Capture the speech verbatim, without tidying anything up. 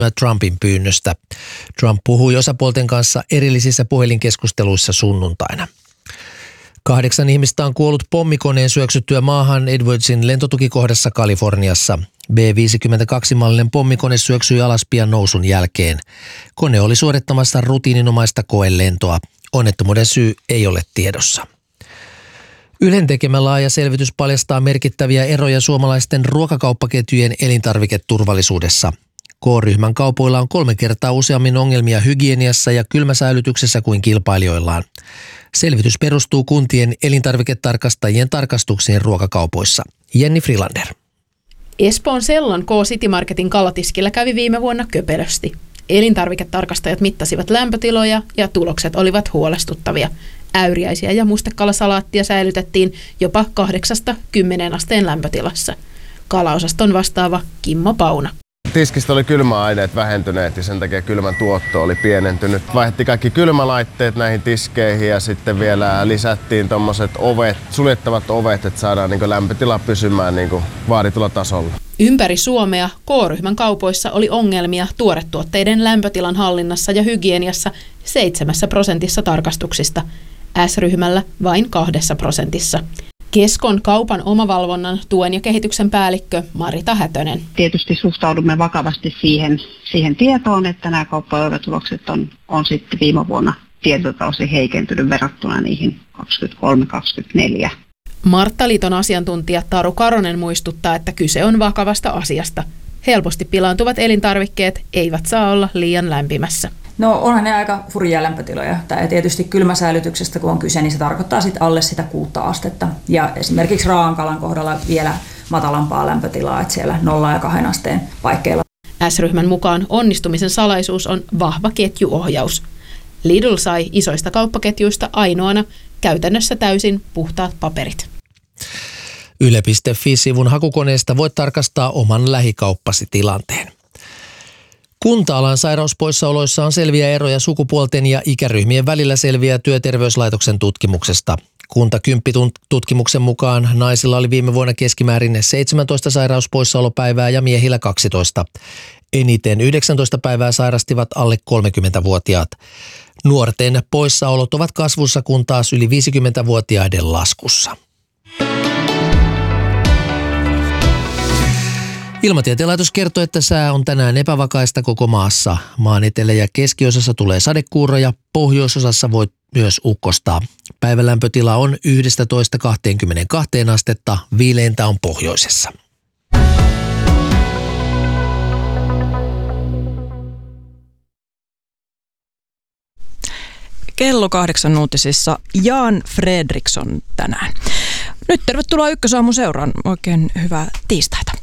Trumpin pyynnöstä. Trump puhui osapuolten kanssa erillisissä puhelinkeskusteluissa sunnuntaina. Kahdeksan ihmistä on kuollut pommikoneen syöksyttyä maahan Edwardsin lentotukikohdassa Kaliforniassa. B viisikymmentäkaksi-mallinen pommikone syöksyi alas pian nousun jälkeen. Kone oli suorittamassa rutiininomaista koelentoa. Onnettomuuden syy ei ole tiedossa. Ylen tekemä laaja selvitys paljastaa merkittäviä eroja suomalaisten ruokakauppaketjujen elintarviketurvallisuudessa. K-ryhmän kaupoilla on kolme kertaa useammin ongelmia hygieniassa ja kylmäsäilytyksessä kuin kilpailijoillaan. Selvitys perustuu kuntien elintarviketarkastajien tarkastuksiin ruokakaupoissa. Jenni Frilander. Espoon Sellon K-City Marketin kalatiskillä kävi viime vuonna köpelösti. Elintarviketarkastajat mittasivat lämpötiloja ja tulokset olivat huolestuttavia. Äyriäisiä ja mustekalasalaattia säilytettiin jopa kahdeksasta kymmeneen asteen lämpötilassa. Kalaosaston vastaava Kimmo Pauna. Tiskistä oli kylmäaineet vähentyneet ja sen takia kylmän tuotto oli pienentynyt. Vaihdettiin kaikki kylmälaitteet näihin tiskeihin ja sitten vielä lisättiin tommoset ovet, suljettavat ovet, että saadaan niin lämpötila pysymään niin vaaditulla tasolla. Ympäri Suomea K-ryhmän kaupoissa oli ongelmia tuoretuotteiden lämpötilan hallinnassa ja hygieniassa seitsemässä prosentissa tarkastuksista. S-ryhmällä vain kahdessa prosentissa. Keskon kaupan omavalvonnan tuen ja kehityksen päällikkö Marita Hätönen. Tietysti suhtaudumme vakavasti siihen, siihen tietoon, että nämä kauppaoivetulokset on, on sitten viime vuonna tietyltä osin heikentynyt verrattuna niihin kaksikymmentäkolme kaksikymmentäneljä. Marttaliiton asiantuntija Taru Karonen muistuttaa, että kyse on vakavasta asiasta. Helposti pilaantuvat elintarvikkeet eivät saa olla liian lämpimässä. No onhan ne aika hurjia lämpötiloja. Ja tietysti kylmäsäilytyksestä kun on kyse, niin se tarkoittaa sit alle sitä kuutta astetta. Ja esimerkiksi raankalan kohdalla vielä matalampaa lämpötilaa, että siellä nolla ja kahden asteen paikkeilla. S-ryhmän mukaan onnistumisen salaisuus on vahva ketjuohjaus. Lidl sai isoista kauppaketjuista ainoana käytännössä täysin puhtaat paperit. Yle piste fi-sivun hakukoneesta voit tarkastaa oman lähikauppasi tilanteen. Kunta-alan sairauspoissaoloissa on selviä eroja sukupuolten ja ikäryhmien välillä selviää Työterveyslaitoksen tutkimuksesta. Kuntakymppi-tutkimuksen mukaan naisilla oli viime vuonna keskimäärin seitsemäntoista sairauspoissaolopäivää ja miehillä kaksitoista. Eniten yhdeksäntoista päivää sairastivat alle kolmekymmentävuotiaat. Nuorten poissaolot ovat kasvussa, kun taas yli viisikymmentävuotiaiden laskussa. Ilmatieteen laitos kertoo, että sää on tänään epävakaista koko maassa. Maan etelä- ja keskiosassa tulee sadekuuroja, pohjoisosassa voi myös ukkostaa. Päivän lämpötila on yksitoista kaksikymmentäkaksi astetta, viileintä on pohjoisessa. Kello kahdeksan uutisissa Jan Fredriksson tänään. Nyt tervetuloa Ykkösaamun seuraan. Oikein hyvää tiistaita.